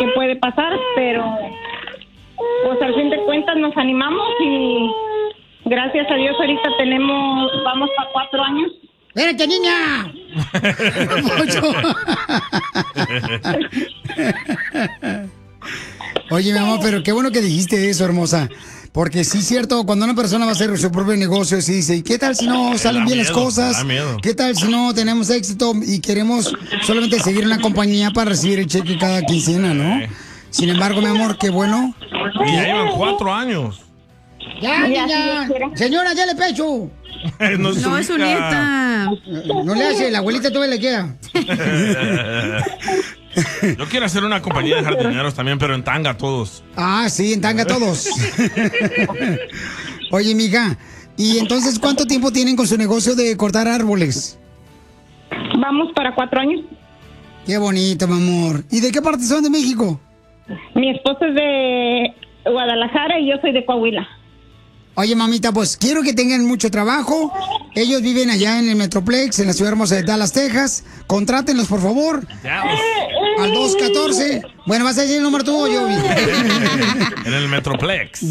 qué puede pasar, pero pues al fin de cuentas nos animamos y gracias a Dios ahorita vamos para 4 años. ¡Espérate, niña! Oye, mi amor, pero qué bueno que dijiste eso, hermosa. Porque sí es cierto, cuando una persona va a hacer su propio negocio, sí dice, ¿qué tal si no salen bien las cosas? ¿Qué tal si no tenemos éxito y queremos solamente seguir una compañía para recibir el cheque cada quincena, ¿no? Sin embargo, mi amor, qué bueno. Y ya llevan 4 años. Ya, niña. Señora, ya le pecho. No es su nieta. No le hace, la abuelita todavía le queda. Yo quiero hacer una compañía de jardineros también, pero en tanga todos. Ah, sí, en tanga todos. Oye, mija, ¿y entonces cuánto tiempo tienen con su negocio de cortar árboles? Vamos para 4 años. Qué bonito, mi amor. ¿Y de qué parte son de México? Mi esposo es de Guadalajara y yo soy de Coahuila. Oye, mamita, pues quiero que tengan mucho trabajo. Ellos viven allá en el Metroplex, en la ciudad hermosa de Dallas, Texas. Contrátenlos, por favor. Al 214. Bueno, ¿vas a decir el número tú o yo? En el Metroplex.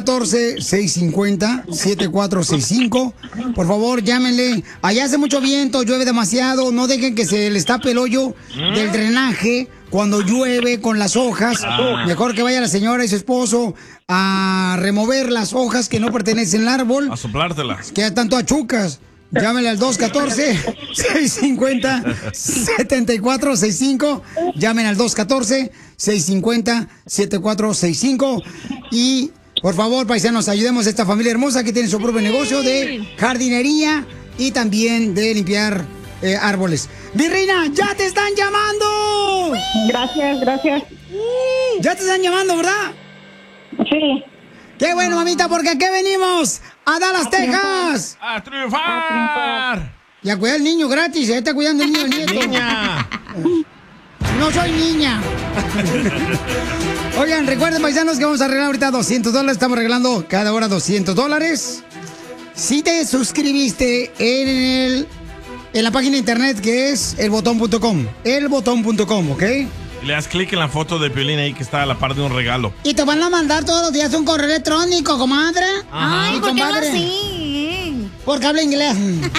214-650-7465. Por favor, llámenle. Allá hace mucho viento, llueve demasiado. No dejen que se les tape el hoyo del drenaje cuando llueve con las hojas. Mejor que vaya la señora y su esposo a remover las hojas que no pertenecen al árbol. A soplártelas. Que tanto achucas. Llámenle al 214-650-7465. Llamen al 214-650-7465. Y, por favor, paisanos, ayudemos a esta familia hermosa que tiene su propio negocio de jardinería y también de limpiar árboles. Mi reina, ya te están llamando. Gracias. Ya te están llamando, ¿verdad? Sí. Qué bueno, mamita, porque aquí venimos a Dallas, Texas. ¡A triunfar! Y a cuidar al niño gratis, está cuidando el niño, el nieto. ¡Niña! No soy niña. Oigan, recuerden, paisanos, que vamos a regalar ahorita $200. Estamos regalando cada hora $200. Si te suscribiste en la página de internet que es elbotón.com. Elbotón.com, ¿ok? Le das clic en la foto de Piolín ahí que está a la par de un regalo. Y te van a mandar todos los días un correo electrónico, comadre. Ay, ¿por qué no compadre. así? Porque habla inglés.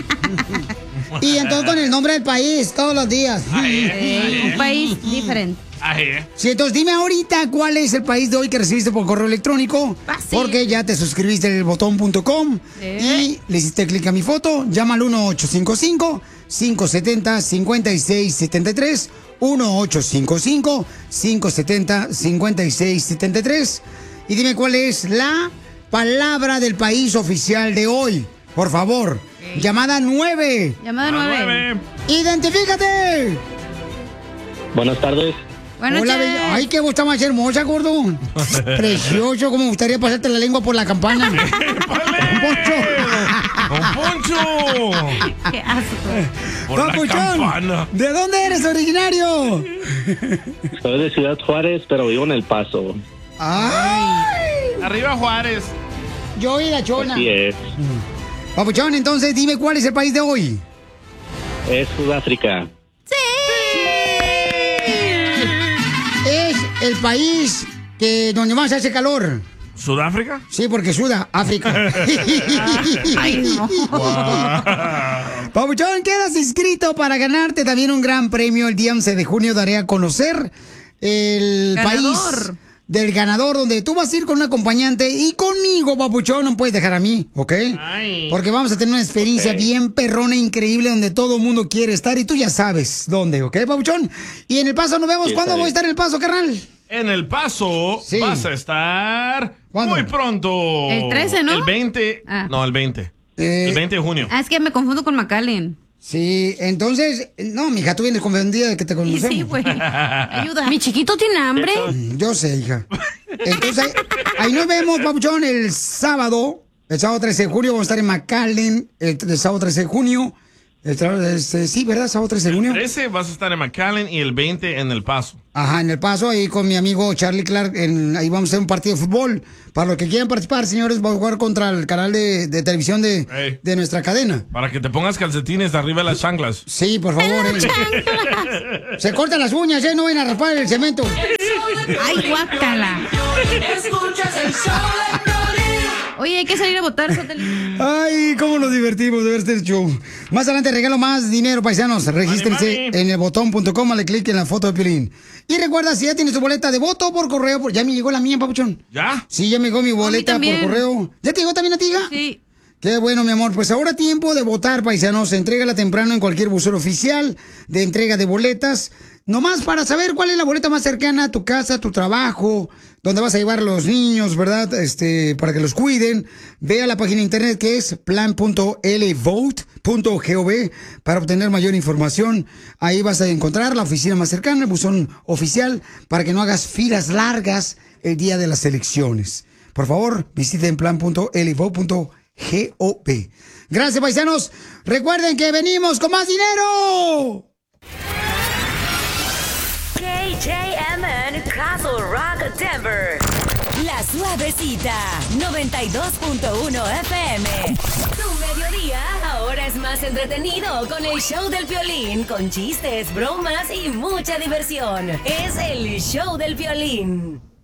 Y entonces con el nombre del país todos los días. Un país diferente. Sí, entonces dime ahorita cuál es el país de hoy que recibiste por correo electrónico. Fácil. Porque ya te suscribiste en elbotón.com y le hiciste clic a mi foto. Llama al 1-855-570-5673. 1-855-570-5673. Y dime cuál es la palabra del país oficial de hoy. Por favor. Llamada 9. Llamada 9. ¡Identifícate! Buenas tardes. Buenas Hola, noches. bella. Ay, qué voz más hermosa, gordo. Precioso, como me gustaría pasarte la lengua por la campana. ¡Don Poncho! ¡Qué asco! Por la Papuchón, campana. ¿de dónde eres originario? Soy de Ciudad Juárez, pero vivo en El Paso. ¡Ay! Arriba Juárez. Yo y la chona. Así es. Papuchón, entonces dime cuál es el país de hoy. Es Sudáfrica. Es el país donde más hace calor. ¿Sudáfrica? Sí, porque suda África. Ay, no. Papuchón, quedas inscrito para ganarte también un gran premio. El día 11 de junio daré a conocer el país del ganador, donde tú vas a ir con un acompañante y conmigo, papuchón, no puedes dejar a mí, ¿ok? Ay. Porque vamos a tener una experiencia bien perrona, increíble, donde todo el mundo quiere estar y tú ya sabes dónde, ¿ok, papuchón? Y en El Paso nos vemos. Sí, ¿Cuándo está voy a bien. estar en El Paso, carnal? En El Paso Sí. vas a estar ¿Cuándo? muy pronto. El 13, ¿no? El 20. Ah. No, el 20. El 20 de junio. Ah, es que me confundo con McAllen. Sí, entonces, no, mija, tú vienes confundida de que te Y conocemos. sí, güey. Ayuda. Mi chiquito tiene hambre. Yo sé, hija. Entonces, ahí nos vemos, papuchón, el sábado 13 de junio. Vamos a estar en McAllen el sábado 13 de junio. Sí, ¿verdad? Sábado 13 de junio. El 13 vas a estar en McAllen y el 20 en El Paso. Ajá, en El Paso, ahí con mi amigo Charlie Clark. Ahí vamos a hacer un partido de fútbol. Para los que quieran participar, señores, vamos a jugar contra el canal de televisión de nuestra cadena. Para que te pongas calcetines de arriba de las chanclas. Sí, por favor. Se cortan las uñas, no vayan a raspar el cemento. Ay, guácala. Escuchas el show de Piolín. Oye, hay que salir a votar, Sotelo. Ay, cómo nos divertimos de ver este show. Más adelante regalo más dinero, paisanos. Regístrense en elbotón.com, dale clic en la foto de Piolín. Y recuerda, si ya tienes tu boleta de voto por correo, ya me llegó la mía, papuchón. ¿Ya? Sí, ya me llegó mi boleta por correo. ¿Ya te llegó también a ti, hija? Sí. Qué bueno, mi amor. Pues ahora tiempo de votar, paisanos. Entrégala temprano en cualquier buzón oficial de entrega de boletas. Nomás para saber cuál es la boleta más cercana a tu casa, a tu trabajo, donde vas a llevar a los niños, ¿verdad? Para que los cuiden. Ve a la página de internet que es plan.lvote.gov para obtener mayor información. Ahí vas a encontrar la oficina más cercana, el buzón oficial, para que no hagas filas largas el día de las elecciones. Por favor, visiten plan.lvote.gov. Gracias, paisanos. Recuerden que venimos con más dinero. KJMN Castle Rock, Denver. La Suavecita, 92.1 FM. Tu mediodía ahora es más entretenido con el show del Piolín, con chistes, bromas y mucha diversión. Es el show del Piolín.